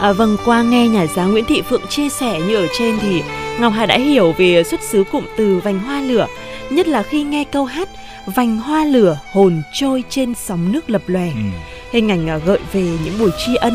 Vâng, qua nghe nhà giáo Nguyễn Thị Phượng chia sẻ như ở trên thì Ngọc Hà đã hiểu về xuất xứ cụm từ vành hoa lửa, nhất là khi nghe câu hát vành hoa lửa hồn trôi trên sóng nước lập lòe. Hình ảnh gợi về những buổi tri ân